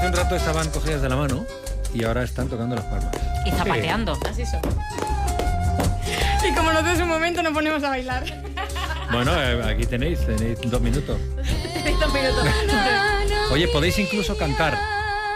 hace un rato estaban cogidas de la mano y ahora están tocando las palmas. Y zapateando. Así son. Y como nos des un momento, nos ponemos a bailar. Bueno, aquí tenéis 2 minutos. Tenéis 2 minutos. Oye, podéis incluso cantar.